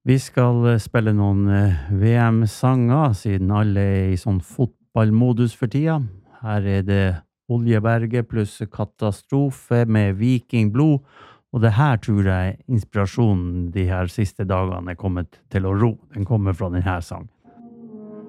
Vi skal spille noen VM-sanger, siden alle I sånn fotballmodus for tida. Her det Oljeberget pluss Katastrofe med Vikingblod, og det her tror jeg inspirasjonen de her siste dagene kommet til å ro. Den kommer fra denne sangen.